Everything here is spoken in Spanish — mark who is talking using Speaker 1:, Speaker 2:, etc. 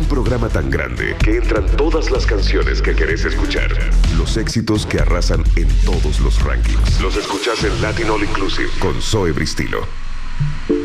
Speaker 1: programa tan grande que entran todas las canciones que querés escuchar. Los éxitos que arrasan en todos los rankings. Los escuchás en Latin All Inclusive con Zoe Bristilo.